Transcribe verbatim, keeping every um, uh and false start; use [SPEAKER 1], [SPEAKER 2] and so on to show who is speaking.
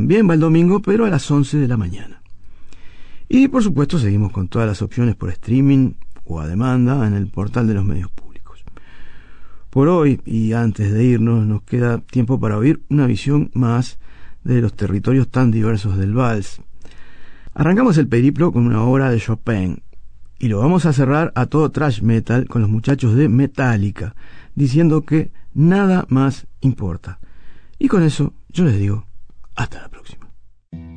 [SPEAKER 1] también va el domingo, pero a las once de la mañana. Y por supuesto seguimos con todas las opciones por streaming o a demanda en el portal de los medios públicos. Por hoy, y antes de irnos, nos queda tiempo para oír una visión más de los territorios tan diversos del vals. Arrancamos el periplo con una obra de Chopin, y lo vamos a cerrar a todo thrash metal con los muchachos de Metallica, diciendo que nada más importa. Y con eso yo les digo, hasta la próxima.